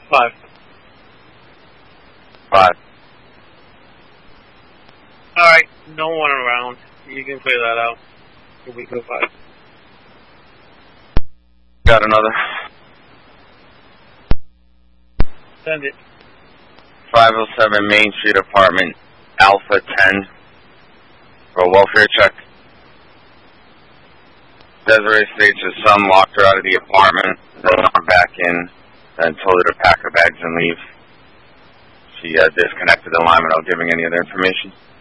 5. 5. Alright, no one around. You can clear that out. We go 5. Got another. Send it. 507 Main Street apartment, Alpha 10, for a welfare check. Desiree states her son locked her out of the apartment, then let her back in, then told her to pack her bags and leave. She disconnected the line without giving any other information.